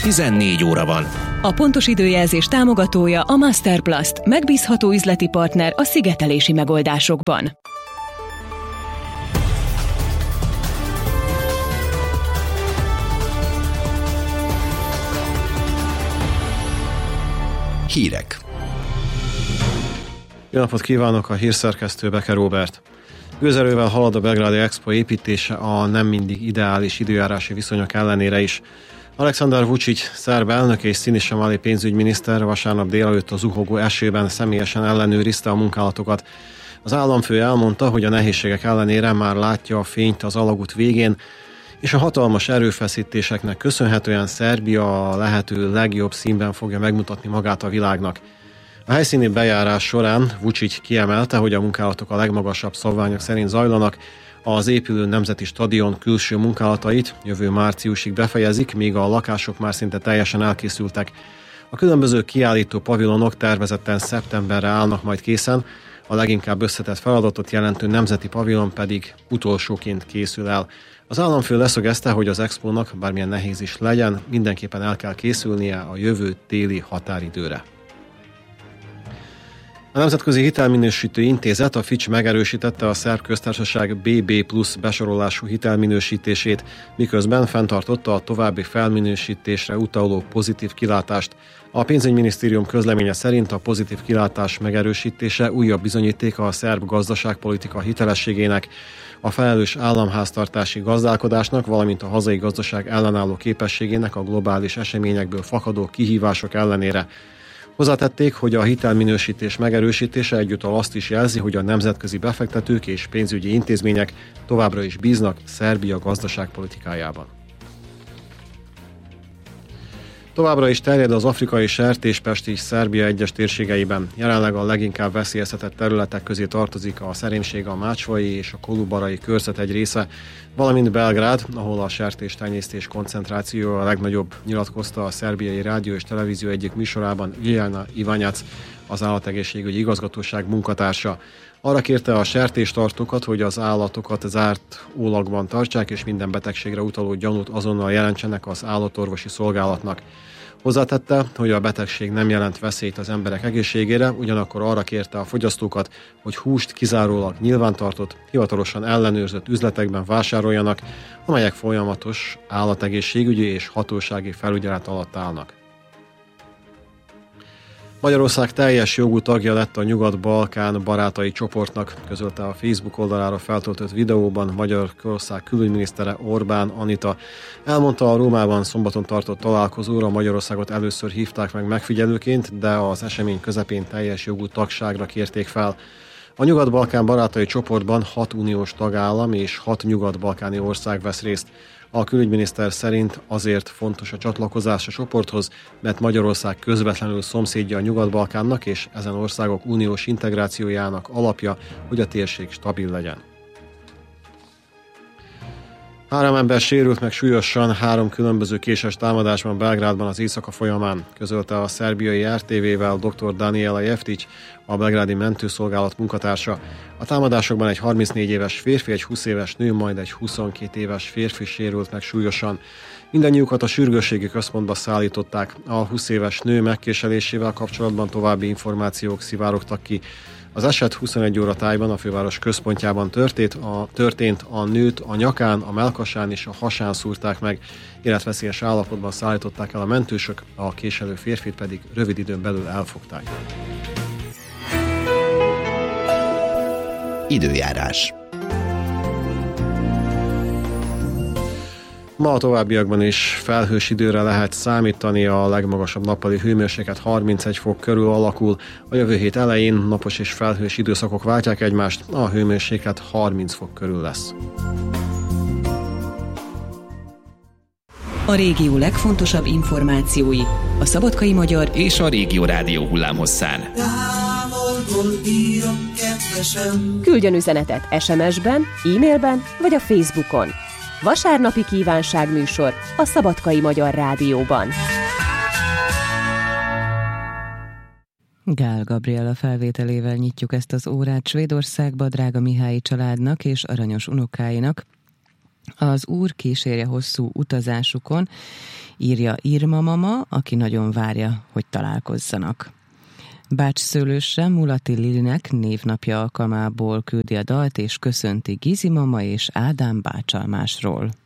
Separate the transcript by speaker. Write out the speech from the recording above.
Speaker 1: 14 óra van.
Speaker 2: A pontos időjelzés támogatója a Masterplast, megbízható üzleti partner a szigetelési megoldásokban.
Speaker 1: Hírek.
Speaker 3: Jó napot kívánok, a hírszerkesztő Beke Róbert. Gőzerővel halad a belgrádi Expo építése a nem mindig ideális időjárási viszonyok ellenére is. Alexander Vučić, szerb elnök és Siniša Mali pénzügyminiszter vasárnap délelőtt a zuhogó esőben személyesen ellenőrizte a munkálatokat. Az államfő elmondta, hogy a nehézségek ellenére már látja a fényt az alagút végén, és a hatalmas erőfeszítéseknek köszönhetően Szerbia a lehető legjobb színben fogja megmutatni magát a világnak. A helyszíni bejárás során Vučić kiemelte, hogy a munkálatok a legmagasabb szabványok szerint zajlanak, az épülő nemzeti stadion külső munkálatait jövő márciusig befejezik, míg a lakások már szinte teljesen elkészültek. A különböző kiállító pavilonok tervezetten szeptemberre állnak majd készen, a leginkább összetett feladatot jelentő nemzeti pavilon pedig utolsóként készül el. Az államfő leszögezte, hogy az expónak, bármilyen nehéz is legyen, mindenképpen el kell készülnie a jövő téli határidőre. A Nemzetközi Hitelminősítő Intézet, a Fitch megerősítette a szerb köztársaság BB+ besorolású hitelminősítését, miközben fenntartotta a további felminősítésre utaló pozitív kilátást. A pénzügyminisztérium közleménye szerint a pozitív kilátás megerősítése újabb bizonyítéka a szerb gazdaságpolitika hitelességének, a felelős államháztartási gazdálkodásnak, valamint a hazai gazdaság ellenálló képességének a globális eseményekből fakadó kihívások ellenére. Hozzátették, hogy a hitelminősítés megerősítése egyúttal azt is jelzi, hogy a nemzetközi befektetők és pénzügyi intézmények továbbra is bíznak Szerbia gazdaságpolitikájában. Továbbra is terjed az afrikai sertéspest is Szerbia egyes térségeiben. Jelenleg a leginkább veszélyeztetett területek közé tartozik a Szerémség, a Mácsvai és a Kolubarai körzet egy része, valamint Belgrád, ahol a sertéstenyésztés koncentráció a legnagyobb, nyilatkozta a szerbiai rádió és televízió egyik műsorában Iljana Ivanyac, az állategészségügyi igazgatóság munkatársa. Arra kérte a sertéstartókat, hogy az állatokat zárt ólagban tartsák, és minden betegségre utaló gyanút azonnal jelentsenek az állatorvosi szolgálatnak. Hozzátette, hogy a betegség nem jelent veszélyt az emberek egészségére, ugyanakkor arra kérte a fogyasztókat, hogy húst kizárólag nyilvántartott, hivatalosan ellenőrzött üzletekben vásároljanak, amelyek folyamatos állategészségügyi és hatósági felügyelet alatt állnak. Magyarország teljes jogú tagja lett a Nyugat-Balkán barátai csoportnak, közölte a Facebook oldalára feltöltött videóban Magyarország külügyminisztere Orbán Anita. Elmondta, a Rómában szombaton tartott találkozóra Magyarországot először hívták meg megfigyelőként, de az esemény közepén teljes jogú tagságra kérték fel. A Nyugat-Balkán barátai csoportban 6 uniós tagállam és 6 nyugat-balkáni ország vesz részt. A külügyminiszter szerint azért fontos a csatlakozás a csoporthoz, mert Magyarország közvetlenül szomszédja a Nyugat-Balkánnak, és ezen országok uniós integrációjának alapja, hogy a térség stabil legyen. 3 ember sérült meg súlyosan 3 különböző késes támadásban Belgrádban az éjszaka folyamán, közölte a szerbiai RTV-vel dr. Daniela Jeftić, a belgrádi mentőszolgálat munkatársa. A támadásokban egy 34 éves férfi, egy 20 éves nő, majd egy 22 éves férfi sérült meg súlyosan. Mindennyiukat a sürgősségi központba szállították. A 20 éves nő megkéselésével kapcsolatban további információk szivárogtak ki. Az eset 21 óra tájban a főváros központjában történt, a nőt a nyakán, a mellkasán és a hasán szúrták meg, életveszélyes állapotban szállították el a mentősök, a késelő férfit pedig rövid időn belül elfogták.
Speaker 1: Időjárás.
Speaker 3: Ma a továbbiakban is felhős időre lehet számítani, a legmagasabb nappali hőmérséklet 31 fok körül alakul. A jövő hét elején napos és felhős időszakok váltják egymást, a hőmérséklet 30 fok körül lesz.
Speaker 2: A régió legfontosabb információi a Szabadkai Magyar
Speaker 1: és a Régió Rádió hullámhosszán.
Speaker 2: Küldjön üzenetet SMS-ben, e-mailben vagy a Facebookon. Vasárnapi kívánságműsor a Szabadkai Magyar Rádióban.
Speaker 4: Gál Gabriella felvételével nyitjuk ezt az órát. Svédországba Drága Mihály családnak és aranyos unokáinak Az úr kísérje hosszú utazásukon, írja Irma mama, aki nagyon várja, hogy találkozzanak. Bács szőlősre Mulati Lilinek névnapja alkalmából küldi a dalt, és köszönti Gizi mama és Ádám bácsalmásról.